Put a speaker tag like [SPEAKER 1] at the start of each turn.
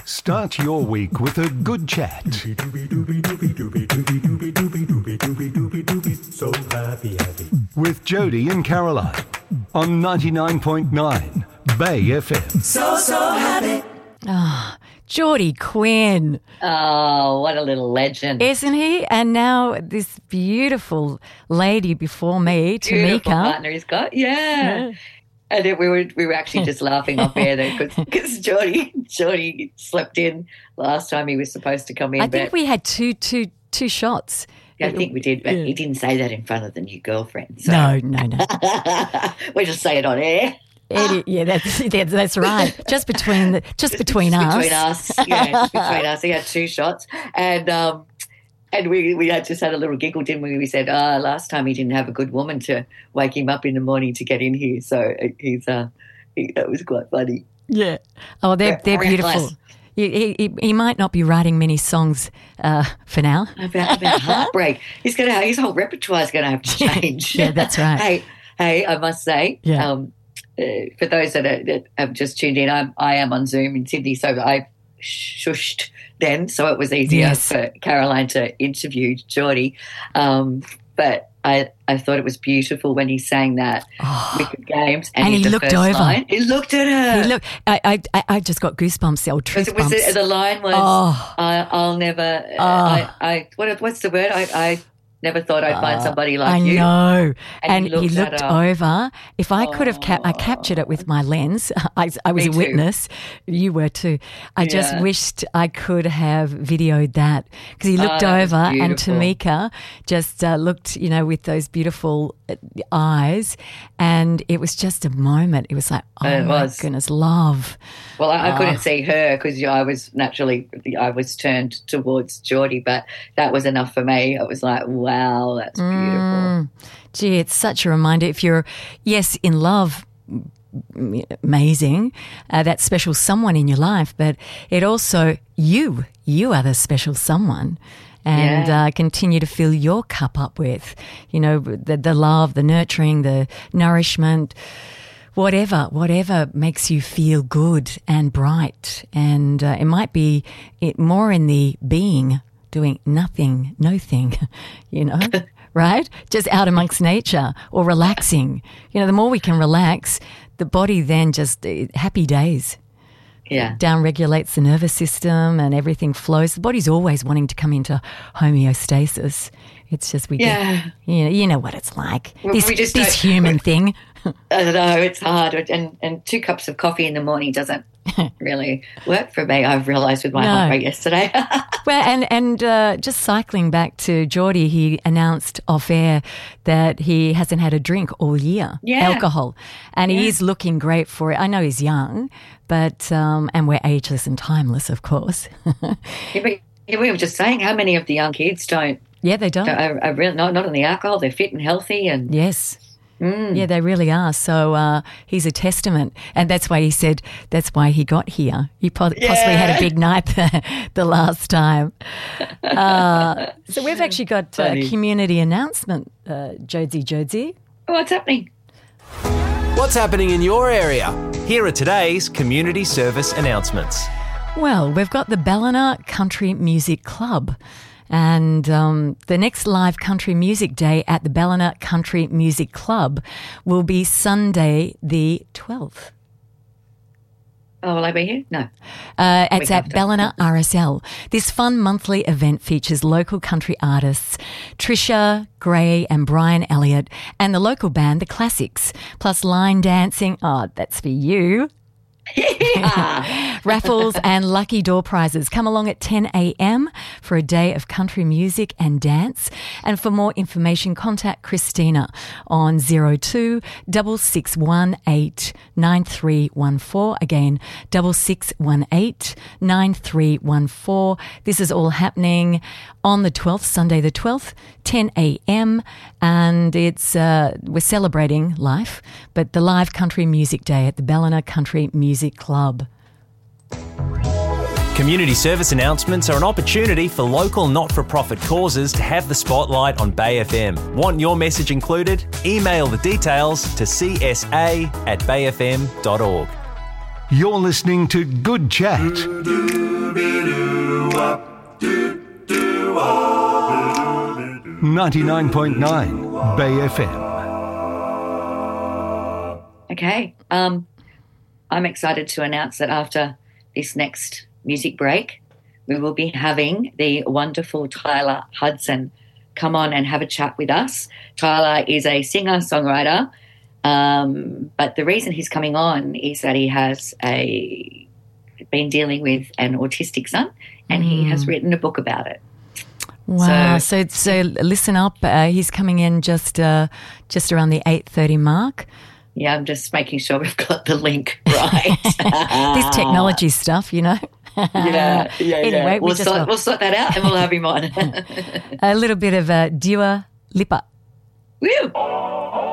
[SPEAKER 1] Start your week with a good chat.
[SPEAKER 2] So happy.
[SPEAKER 1] With Jody and Caroline on 99.9 Bay FM.
[SPEAKER 2] So happy.
[SPEAKER 3] Geordie Quinn.
[SPEAKER 4] Oh, what a little legend.
[SPEAKER 3] Isn't he? And now this beautiful lady before me,
[SPEAKER 4] Beautiful
[SPEAKER 3] Tamika.
[SPEAKER 4] partner he's got. Yeah. And we were actually just laughing off air there because Geordie slept in last time he was supposed to come in.
[SPEAKER 3] I think we had two shots.
[SPEAKER 4] Yeah, I think we did, but he didn't say that in front of the new girlfriend. So.
[SPEAKER 3] No.
[SPEAKER 4] We just say it on air.
[SPEAKER 3] Yeah, that's right. Just between us.
[SPEAKER 4] Between us. He had two shots. And we had just had a little giggle, didn't we? We said, last time he didn't have a good woman to wake him up in the morning to get in here. So that was quite funny.
[SPEAKER 3] Yeah. Oh, they're beautiful. He might not be writing many songs for now.
[SPEAKER 4] About heartbreak. His whole repertoire is going to have to change.
[SPEAKER 3] Yeah, that's right.
[SPEAKER 4] Hey, I must say, for those that have just tuned in, I am on Zoom in Sydney, so I shushed then, so it was easier for Caroline to interview Geordie. But I thought it was beautiful when he sang that Wicked Games.
[SPEAKER 3] And he looked over.
[SPEAKER 4] Line, he looked at her.
[SPEAKER 3] I just got goosebumps, the old truth bumps.
[SPEAKER 4] The line was, I'll never, what's the word? I never thought I'd find somebody like you.
[SPEAKER 3] I know. And
[SPEAKER 4] he
[SPEAKER 3] looked over. If I could have I captured it with my lens. I was a witness. You were too. I just wished I could have videoed that because he looked over and Tamika just looked, with those beautiful eyes, and it was just a moment. It was like, my goodness, love.
[SPEAKER 4] Well, I couldn't see her because I was turned towards Geordie, but that was enough for me. It was like, wow, that's beautiful.
[SPEAKER 3] Gee, it's such a reminder. If you're, in love, amazing, that special someone in your life, but it also, you are the special someone. And continue to fill your cup up with, the love, the nurturing, the nourishment, whatever makes you feel good and bright. And it might be more in the being, doing nothing, no thing, right? Just out amongst nature or relaxing. The more we can relax, the body then just happy days.
[SPEAKER 4] Yeah.
[SPEAKER 3] Down-regulates the nervous system and everything flows. The body's always wanting to come into homeostasis. It's just get, you know what it's like. This human thing.
[SPEAKER 4] I don't know, it's hard. And 2 cups of coffee in the morning doesn't really work for me, I've realised with my heart rate yesterday.
[SPEAKER 3] Well, and just cycling back to Geordie, he announced off air that he hasn't had a drink all year, alcohol. And he is looking great for it. I know he's young, but and we're ageless and timeless, of course.
[SPEAKER 4] We were just saying how many of the young kids don't.
[SPEAKER 3] Yeah, they don't.
[SPEAKER 4] Are really not on the alcohol. They're fit and healthy. And
[SPEAKER 3] yes. Yeah, they really are. So he's a testament. And that's why he said that's why he got here. He possibly had a big night the last time. So we've actually got a community announcement, Jodsy.
[SPEAKER 4] What's happening?
[SPEAKER 5] What's happening in your area? Here are today's community service announcements.
[SPEAKER 3] Well, we've got the Ballina Country Music Club. And the next live country music day at the Ballina Country Music Club will be Sunday the 12th.
[SPEAKER 4] Oh, will I be here? No.
[SPEAKER 3] It's at Ballina RSL. This fun monthly event features local country artists Trisha Gray and Brian Elliott and the local band The Classics, plus line dancing. Oh, that's for you. Raffles and lucky door prizes. Come along at 10 a.m. for a day of country music and dance. And for more information, contact Christina on 02 6618 9314. Again, 6618 9314. This is all happening on the 12th, Sunday the 12th, 10 a.m. And it's we're celebrating life, but the live country music day at the Ballina Country Music Club.
[SPEAKER 5] Community service announcements are an opportunity for local not-for-profit causes to have the spotlight on Bay FM. Want your message included? Email the details to csa@bayfm.org.
[SPEAKER 1] You're listening to Good Chat 99.9 Bay FM.
[SPEAKER 4] Okay. I'm excited to announce that after this next music break, we will be having the wonderful Tyler Hudson come on and have a chat with us. Tyler is a singer-songwriter, but the reason he's coming on is that he has been dealing with an autistic son, and he has written a book about it.
[SPEAKER 3] Wow! So listen up. He's coming in just around the 8:30 mark.
[SPEAKER 4] Yeah, I'm just making sure we've got the link right.
[SPEAKER 3] This technology stuff, you know.
[SPEAKER 4] Yeah.
[SPEAKER 3] Anyway,
[SPEAKER 4] we'll sort that out and we'll have him on.
[SPEAKER 3] A little bit of Dua Lipa.
[SPEAKER 4] Woo!